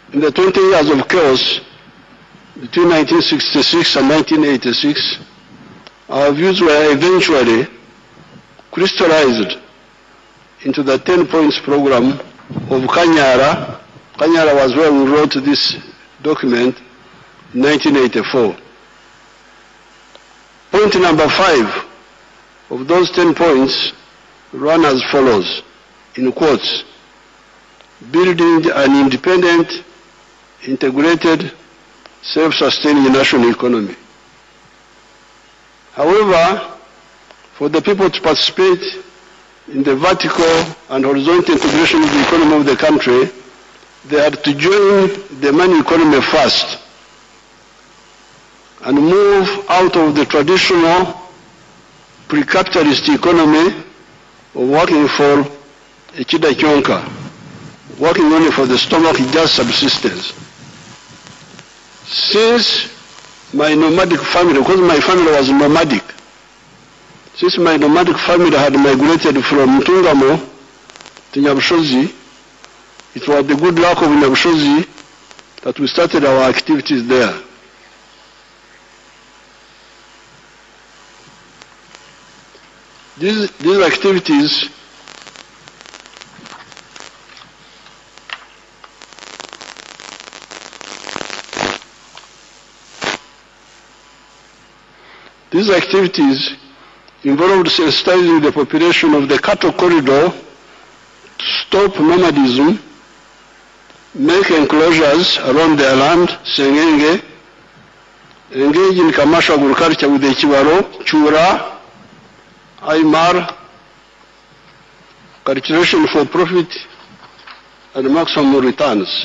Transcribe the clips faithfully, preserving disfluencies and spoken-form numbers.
in the twenty years of chaos between nineteen sixty-six and nineteen eighty-six, our views were eventually crystallized into the ten points program of Kanyara. Kanyara was where we wrote this document in nineteen eighty-four. Point number five of those ten points run as follows, in quotes: building an independent, integrated, self-sustaining national economy. However, for the people to participate in the vertical and horizontal integration of the economy of the country, they had to join the money economy first and move out of the traditional pre-capitalist economy of working for a chida chonka, working only for the stomach, just subsistence. Since my nomadic family, because my family was nomadic, since my nomadic family had migrated from Tungamo to Nyabushozi, it was the good luck of Nyabushozi that we started our activities there. These, these activities These activities involved sensitizing the population of the cattle corridor to stop nomadism, make enclosures around their land, Sengenge, engage in commercial agriculture with the Chivaro, Chura, Aymar, cultivation for profit and maximum returns.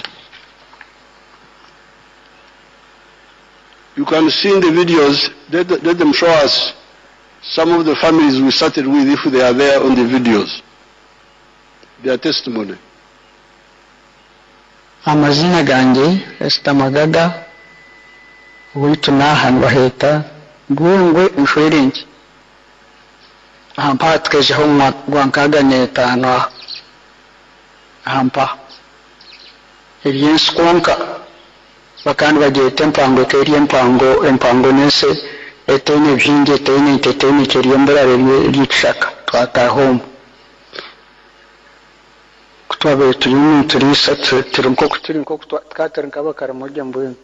You can see in the videos, let, let them show us some of the families we started with if they are there on the videos, their testimony. Amazina gange, Esther Magaga, Witunahan Waheta, Gungwe Insurance. Hampa tkeje homa gwankaga neta na hampa Elien skonka bakandi bagiye tempango keriye mpango empango nese etene byinge etene tetene keriye mbarare ry'ikishaka twata home kutwabe turi turi satse tirinko kutiri nko twaterinka bakara mujya mbuye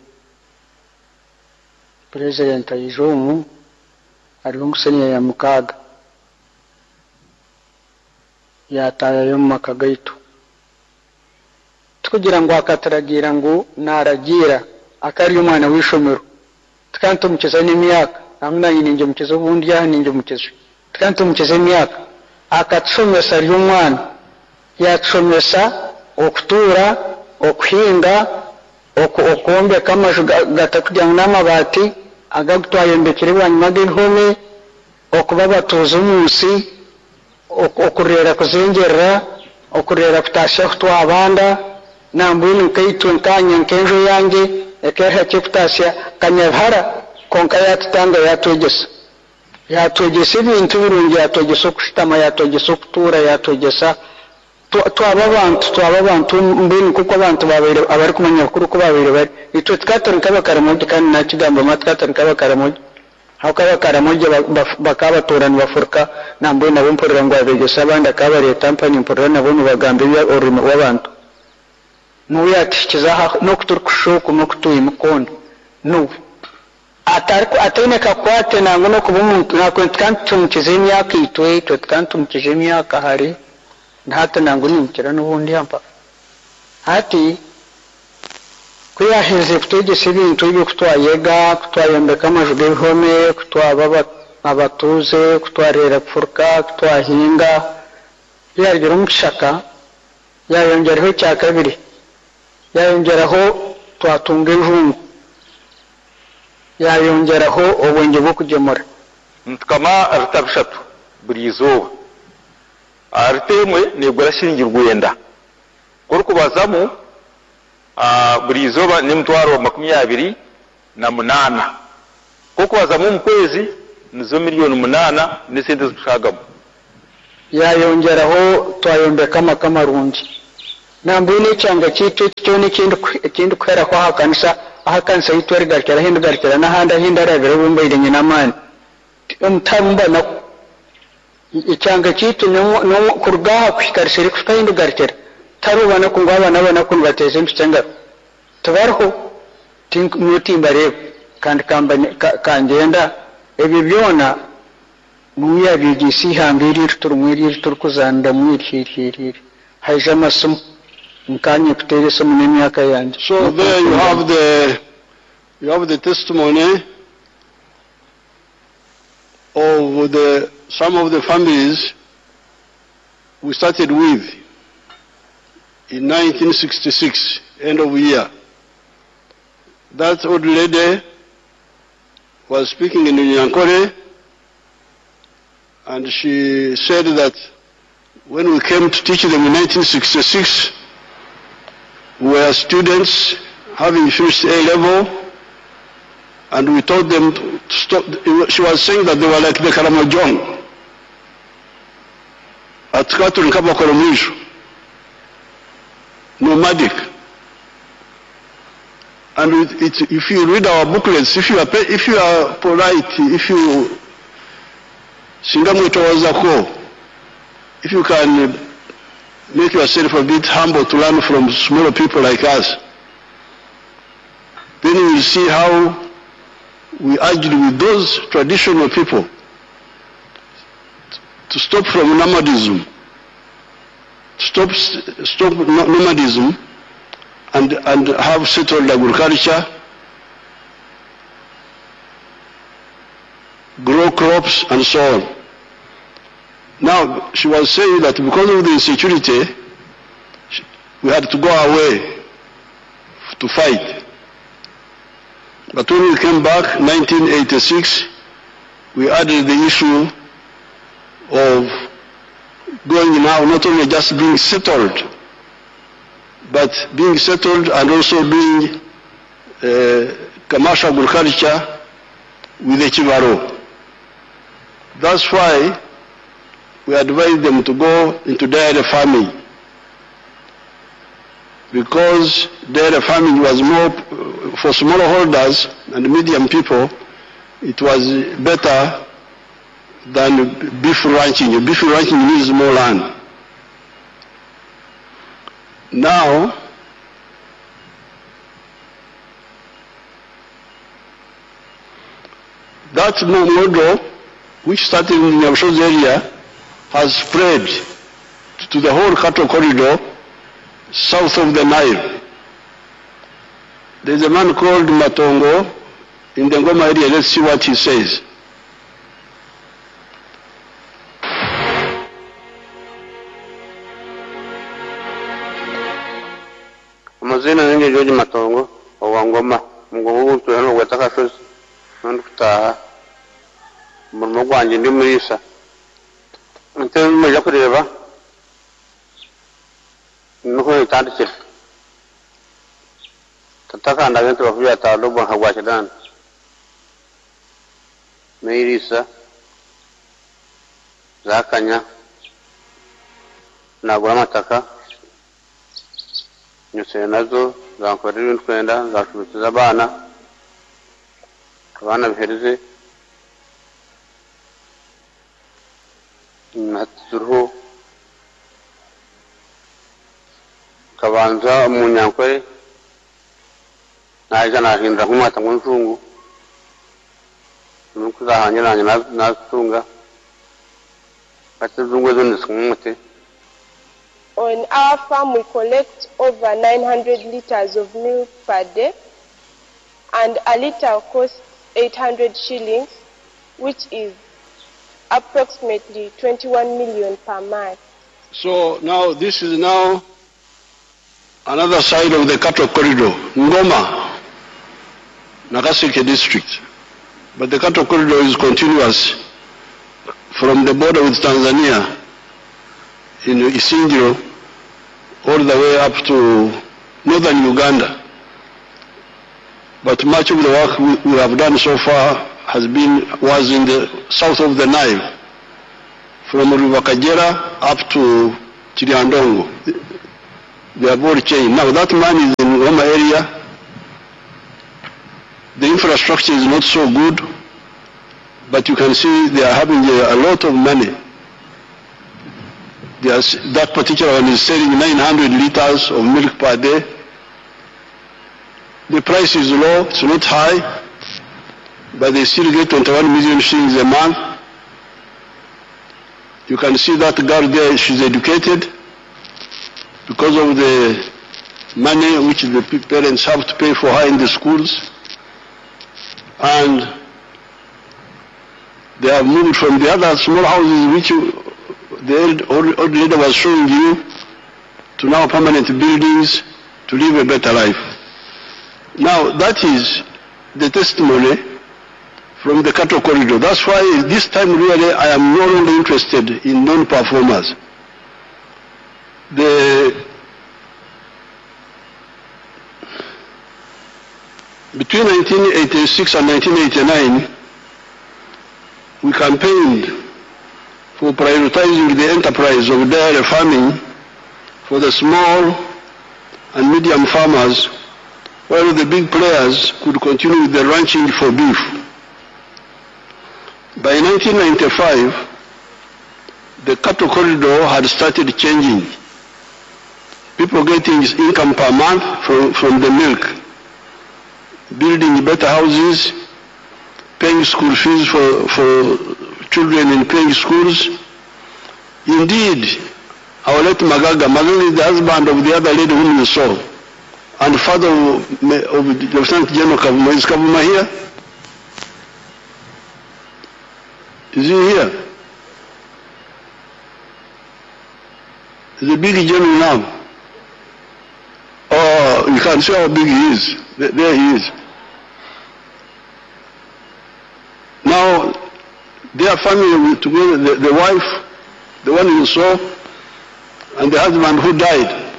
president ayijomu ari ngusenya ya mukaga yataya yo makagaitu tukugira ngo akataragira ngo naragira akari umwana wishomero tukanto mukeza n'imyaka namna nyinje mukezo bundi ya ninje mukezo tukanto mukeza n'imyaka akatsomesa ari umwana yatsomesa okutura okuhinga okombe kama gatakugira n'amabati agagutwaye mbekere banyuma g'ihome okubaba tozo munsi okurera kuzengerera okurera kutasha kutwa abanda nambwini nkaitu nkanya nkenjo yange ekeha chekutasha kanyabhara konka yatutanga yatogesa yatogesa ibintu birungi yatogesa kushitama yatogesa kutura yatogesa twaba abantu twaba abantu mbini kuko abantu babere abari kumanya kuri ko babere bari itwe twatarinka bakaramoje kandi nakigamba matwatarinka bakaramoje hakaba karamoje bakabatorana bafurka nambo nabo mporera ngo abegesa abandi akaba leta mpanye mporera nabo bagambe bya orimo w'abantu nuwe atikiza no kuturkushuko no kutuye mukondo no atariko ateneka kwate nango no kuba umuntu nakwentantu mukizemi yakitwe itwe tkantu mukizemi yakahari ndata nango nimukira n'ubundi yampa hati kuyaheze kutegese ibintu ibyo kutwayega kutwayembeka amajuge y'ihome kutwaba abatuze kutwarera kufurka kutwahinga yaryo mukishaka yayongereho cya kabiri yayongeraho twatunga ijungu yayongeraho ubwenge bwo kugemura ntukama arutabishatu buri izuba aritemwe nibwo rashyingirwa yenda kuri kubazamu buri izuba ni mtwaro makumyabiri na munana kuko bazamu mu kwezi nizo miliyoni munana n'isente zishagamo yayongeraho twayombeka amamarungi nambune cyanga kitu cyo n'ikindi ikindi kwera kwa hakanisa ahakanisa yitwari garkera hindu garkera nahanda hinda rebere bumba irenye namani umtambo na icyanga kitu no no kurgaha kwikariseri kufa hindu garkera tarubana kungwa nabana kun bateze ntsenga tubarho mutimba rero kandi kambanye kangenda ebi byona muya bigisi hambiri turumwiri turkuzanda mwiri haija masomo nkanye kuteresa mu myaka yanje. So there you have the you have the testimony of the some of the families we started with in nineteen sixty-six, end of year. That old lady was speaking in Nyankore, and she said that when we came to teach them in nineteen sixty-six, we were students having finished A level, and we told them to stop. She was saying that they were like the Karamojong at Katun Kabakoromishu, nomadic. And it, it, if you read our booklets, if you are, if you are polite, if you if you can make yourself a bit humble to learn from smaller people like us, then you will see how we argued with those traditional people to stop from nomadism, stop, stop nomadism, and, and have settled agriculture, grow crops, and so on. Now, she was saying that because of the insecurity, we had to go away to fight. But when we came back, nineteen eighty-six, we added the issue of going now, not only just being settled, but being settled and also doing uh, commercial agriculture with the Chivaro. That's why we advise them to go into dairy farming, because dairy farming was more, for smallholders and medium people, it was better than beef ranching. Beef ranching needs more land. Now, that model, which started in the Nyabshoz area, has spread to the whole cattle corridor south of the Nile. There's a man called Matongo in the Ngoma area. Let's see what he says. Amazina ni George Matongo wa Ngoma mugabo gutwe hano gwatakashozi nandi kutaha mu gwanje ndi murisa ntwe muja kureba nuko itandikira tatakanda gento bakuya talo bwa hagwachidan meirisa zakanya nagura mataka nyose nazo zankorera twenda zashubiza abana abana bihereze naturu kabanza mu Nyankore naje nahinda nkumata mu nzungu nuko zahanyiranye natunga batuzungwe zo nisumute. On our farm, we collect over nine hundred liters of milk per day, and a liter costs eight hundred shillings, which is approximately twenty-one million per month. So now this is now another side of the cattle corridor, Ngoma, Nagaseke district. But the cattle corridor is continuous from the border with Tanzania in Isingiro all the way up to northern Uganda. But much of the work we, we have done so far has been, was in the south of the Nile, from River Kajera up to Chiriandongo. they have all changed. Now that man is in Roma area. The infrastructure is not so good, but you can see they are having a, a lot of money. They are, that particular one is selling nine hundred liters of milk per day. The price is low, it's not high, but they still get twenty-one million shillings a month. You can see that girl there, she's educated because of the money which the parents have to pay for her in the schools. And they have moved from the other small houses which you, the old, old lady was showing you, to now permanent buildings to live a better life. Now that is the testimony from the cattle corridor. That's why this time really I am no longer interested in non-performers. The Between nineteen eighty-six and nineteen eighty-nine, we campaigned for prioritizing the enterprise of dairy farming for the small and medium farmers, while the big players could continue with the ranching for beef. By nineteen ninety-five, the cattle corridor had started changing. People getting income per month from, from the milk, building better houses, paying school fees for, for children in paying schools. Indeed, our late Magaga, Magaga is the husband of the other lady whom you saw, and father of, of Lieutenant General Kavuma. Is Kavuma here? Is he here? He's a big general now. Oh, you can see how big he is. There he is. Now, their family together, the, the wife, the one you saw, and the husband who died.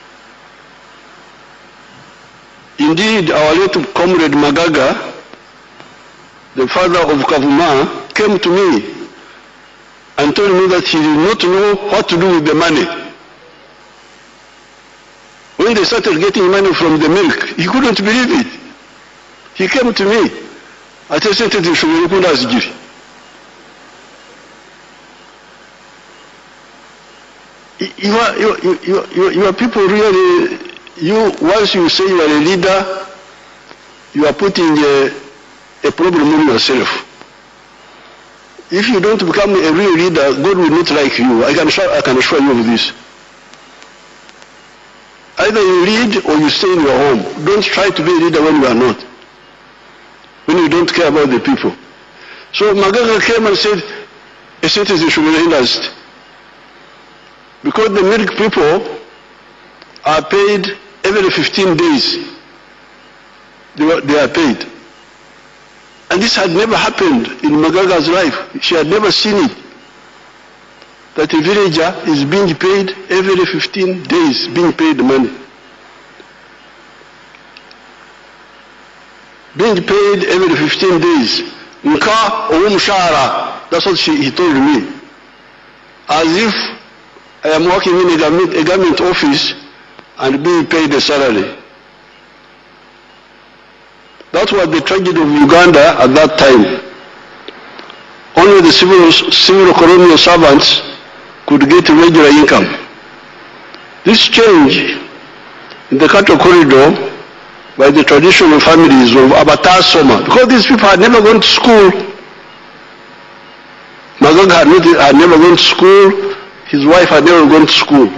Indeed, our late comrade Magaga, the father of Kavuma, came to me and told me that he did not know what to do with the money. When they started getting money from the milk, he couldn't believe it. He came to me. I said, you are, you, you, you, you are people really, you, once you say you are a leader, you are putting a, a problem on yourself. If you don't become a real leader, God will not like you. I can assure, I can assure you of this. Either you lead or you stay in your home. Don't try to be a leader when you are not, when you don't care about the people. So Magaga came and said, a citizen should be realized. Because the milk people are paid every fifteen days. They, were, they are paid. And this had never happened in Magaga's life. She had never seen it. That a villager is being paid every fifteen days, being paid money. Being paid every fifteen days. Nka ou mshahara. That's what she, he told me. As if I am working in a government, a government office and being paid a salary. That was the tragedy of Uganda at that time. Only the civil, civil colonial servants could get regular income. This change in the cattle corridor by the traditional families of Abatar Soma, because these people had never gone to school. Magaga had, not, had never gone to school, his wife had never gone to school.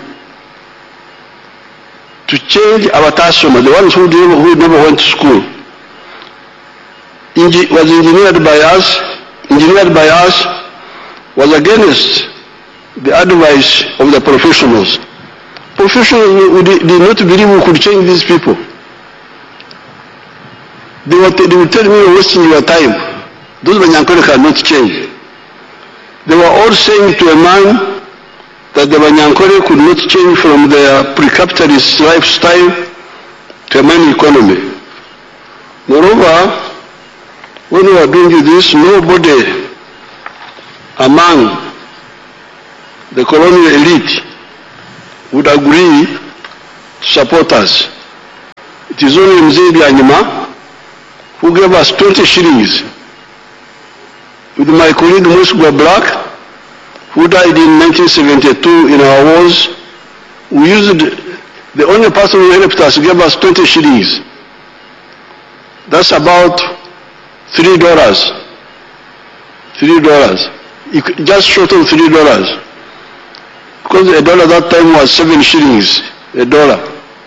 To change Abatar Soma, the ones who, did, who never went to school, Inge, was engineered by us, engineered by us, was against the advice of the professionals. Professionals did not believe we could change these people. They would, they would tell me, you're wasting your time. Those Banyankole cannot change. They were all saying to a man that the Banyankole could not change from their pre-capitalist lifestyle to a money economy. Moreover, when we are doing this, nobody among the colonial elite would agree to support us. It is only Mzee Byanyima who gave us twenty shillings. With my colleague Musgwa Black, who died in nineteen seventy-two in our wars, we used, the only person who helped us gave us twenty shillings. That's about three dollars. Three dollars. Just short of three dollars. Because a dollar that time was seven shillings, a dollar.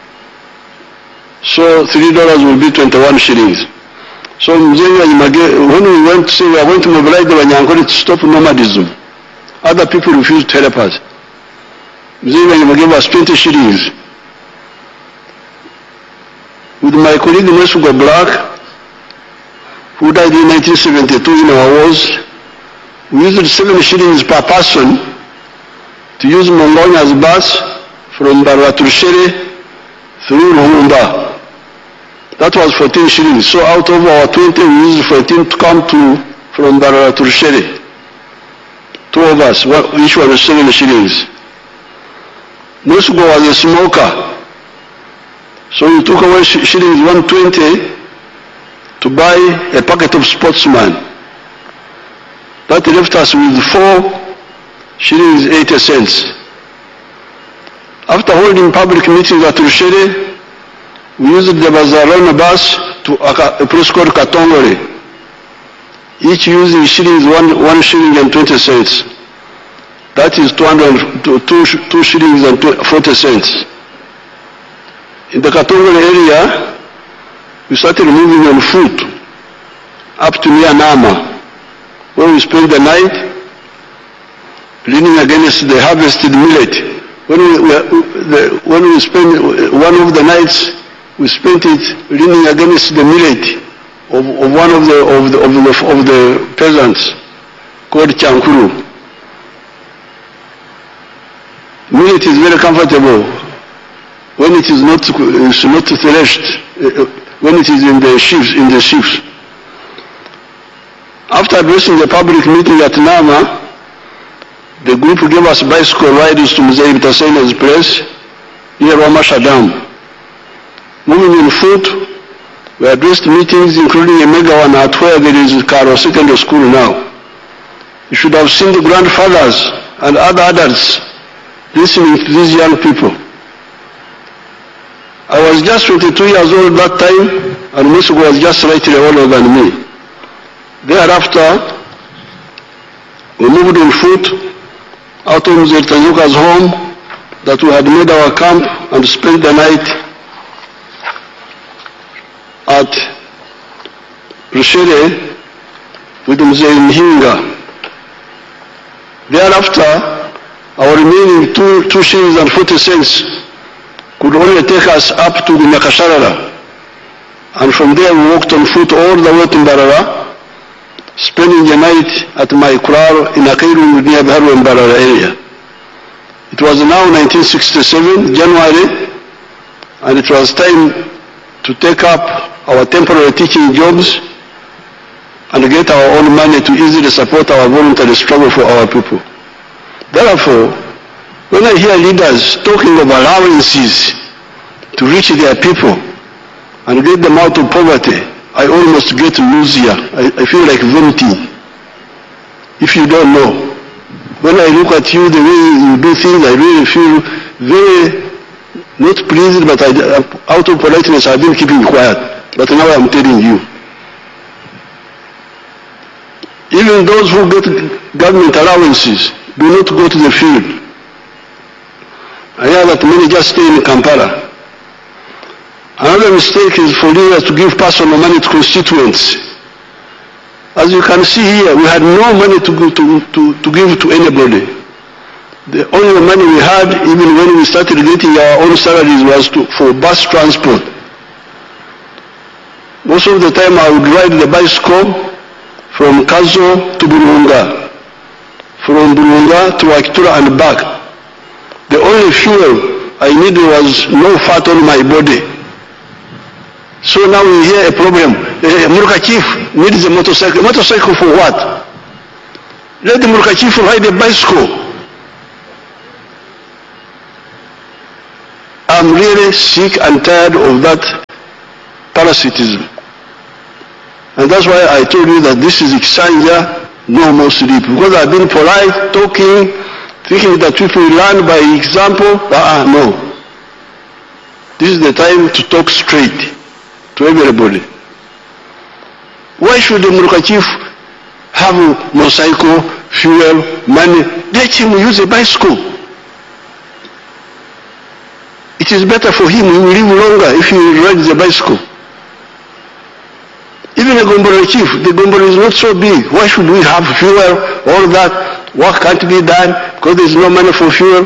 So three dollars will be twenty-one shillings. So when we went to say we are going to mobilize the Wanyankole to stop nomadism, other people refused to help us. Mzee gave us twenty shillings. With my colleague Mesuga Black, who died in nineteen seventy-two in our wars, we used seven shillings per person to use Mongonya's bus from Barwa to Shere through Ruhumba. That was fourteen shillings. So out of our twenty, we used fourteen to come to from Barwa to Shere. Two of us, each one was seven shillings. Musugo was a smoker. So we took away shillings one twenty to buy a packet of Sportsman. That left us with four shillings eighty cents. After holding public meetings at Rushere, we used the Bazarana bus to a place called Katongore, each using shillings one, one shilling and twenty cents. That is two hundred, two, two shillings and forty cents. In the Katongore area, we started moving on foot up to near Nama, where we spent the night leaning against the harvested millet. When we, we, the, when we spent one of the nights, we spent it leaning against the millet of, of one of the of the, of the of the peasants called Chankuru. Millet is very comfortable when it is not it's not threshed, when it is in the sheaves in the sheaves. After addressing the public meeting at Nama, the group gave us bicycle rides to Mzee Bitasena's place near Wamasha Dam. Moving on foot, we addressed meetings including a mega one at where there is Karo Secondary School now. You should have seen the grandfathers and other adults listening to these young people. I was just twenty-two years old that time, and Musugo was just slightly older than me. Thereafter, we moved on foot out of Mzee Tanyuka's home that we had made our camp and spent the night at Rushere with Mzee Mhinga. Thereafter, our remaining two, two shillings and forty cents could only take us up to the Nakasharara. And from there we walked on foot all the way to Mbarara, spending the night at Maikurar in Akairu near the Haru Mbarara area. It was now nineteen sixty-seven, January, and it was time to take up our temporary teaching jobs and get our own money to easily support our voluntary struggle for our people. Therefore, when I hear leaders talking of allowances to reach their people and get them out of poverty, I almost get nausea. I, I feel like vomiting. If you don't know, when I look at you, the way you do things, I really feel very not pleased, but I, out of politeness, I've been keeping quiet. But now I'm telling you. Even those who get government allowances do not go to the field. I hear that many just stay in Kampala. Another mistake is for leaders to give personal money to constituents. As you can see here, we had no money to, go to, to, to give to anybody. The only money we had, even when we started getting our own salaries, was to, for bus transport. Most of the time I would ride the bicycle from Kazo to Burunga, from Burunga to Akitura and back. The only fuel I needed was no fat on my body. So now we hear a problem. Uh, Murka Chief needs a motorcycle. Motorcycle for what? Let the Murka Chief ride a bicycle. I'm really sick and tired of that parasitism. And that's why I told you that this is Kisanja, no more sleep. Because I've been polite, talking, thinking that people learn by example. Ah, no. This is the time to talk straight to everybody. Why should the Muruka chief have motorcycle, fuel, money? Let him use a bicycle. It is better for him, he will live longer if he rides a bicycle. Even the Gomboro chief, the Gomboro is not so big. Why should we have fuel, all that? Work can't be done because there is no money for fuel.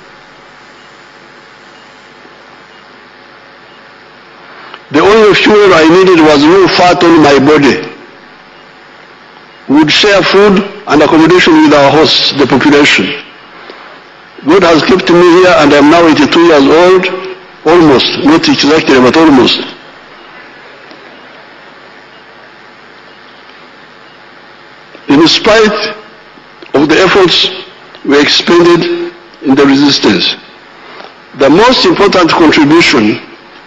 The only fuel I needed was no fat on my body. We would share food and accommodation with our hosts, the population. God has kept me here and I am now eighty-two years old, almost, not exactly, but almost. In spite of the efforts we expended in the resistance, the most important contribution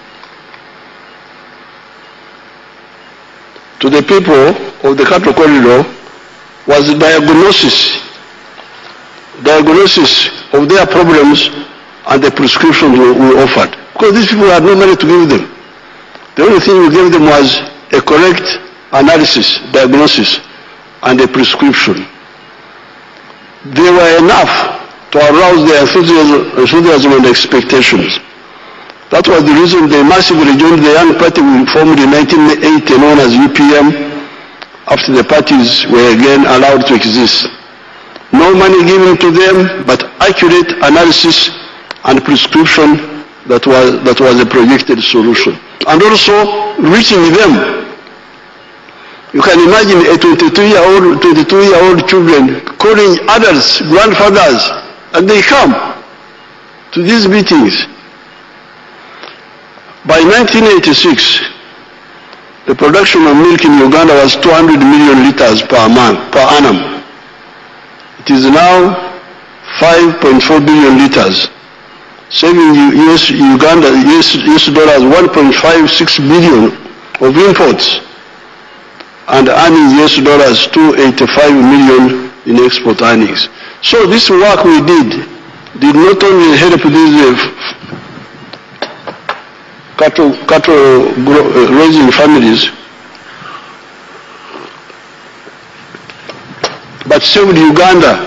to the people of the Cattle Corridor was the diagnosis, diagnosis of their problems and the prescriptions we, we offered. Because these people had no money to give them. The only thing we gave them was a correct analysis, diagnosis, and a prescription. They were enough to arouse their enthusiasm, enthusiasm and expectations. That was the reason they massively joined the young party we formed in nineteen eighty, known as U P M, after the parties were again allowed to exist. No money given to them, but accurate analysis and prescription that was, that was a projected solution. And also reaching them. You can imagine a twenty-two-year-old, twenty-two-year-old children calling adults, grandfathers, and they come to these meetings. By nineteen eighty-six, the production of milk in Uganda was two hundred million liters per month, per annum. It is now five point four billion liters, saving U S, Uganda U S, U S dollars one point five six billion of imports and earning U S dollars two hundred eighty-five million in export earnings. So this work we did did not only help these uh, cattle, cattle grow, uh, raising families, but saved Uganda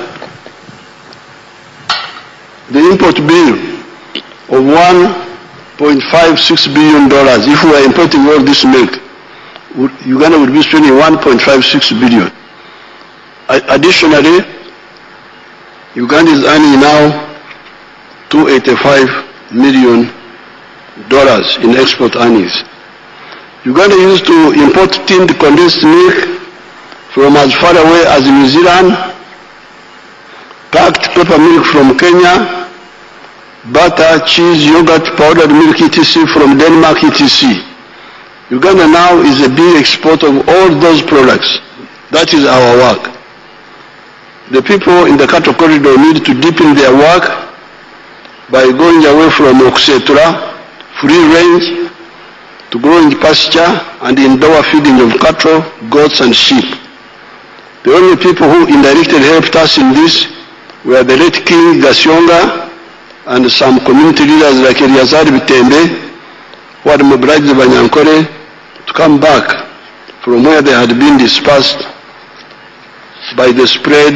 the import bill of one point five six billion dollars. If we are importing all this milk, Uganda would be spending one point five six billion. Additionally, Uganda is earning now two hundred eighty-five million dollars in export earnings. Uganda used to import tinned condensed milk from as far away as New Zealand, packed paper milk from Kenya, butter, cheese, yogurt, powdered milk, et cetera from Denmark, et cetera. Uganda now is a big exporter of all those products. That is our work. The people in the Cattle Corridor need to deepen their work by going away from Oksetura, free range, to growing pasture and indoor feeding of cattle, goats and sheep. The only people who indirectly helped us in this were the late King Gasionga and some community leaders like Eliazar Bitembe, who had mobilized the Banyankore to come back from where they had been dispersed by the spread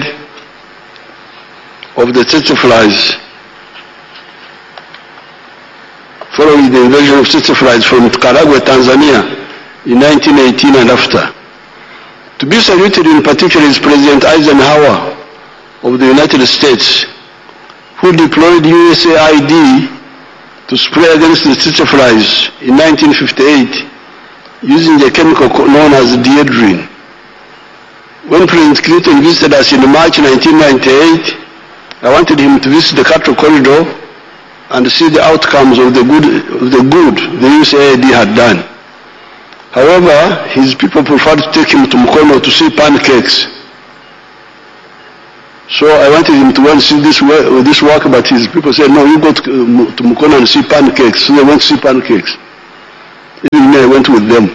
of the tsetse flies, following the invasion of tsetse flies from Karagwe, Tanzania in nineteen eighteen and after. To be saluted in particular is President Eisenhower of the United States, who deployed U S A I D to spray against the tsetse flies in nineteen fifty-eight using a chemical known as diedrine. When President Clinton visited us in March nineteen ninety-eight, I wanted him to visit the Cattle Corridor and see the outcomes of the good, of the good the U S A I D had done. However, his people preferred to take him to Mukono to see pancakes. So I wanted him to go and see this work, this work, but his people said, no, you go to, uh, to Mukono and see pancakes. So they went to see pancakes. Even me, I went with them.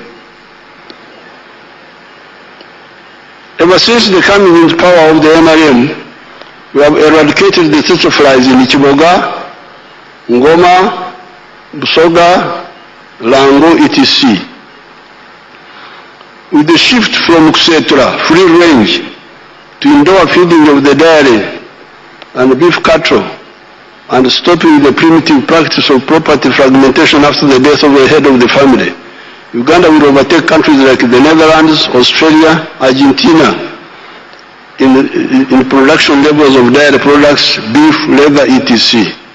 Ever since the coming into power of the N R M, we have eradicated the tsetse flies in Ichiboga, Ngoma, Busoga, Lango, et cetera. With the shift from Kusetra, free range, to indoor feeding of the dairy and beef cattle, and stopping the primitive practice of property fragmentation after the death of the head of the family, Uganda will overtake countries like the Netherlands, Australia, Argentina in, in production levels of dairy products, beef, leather, et cetera.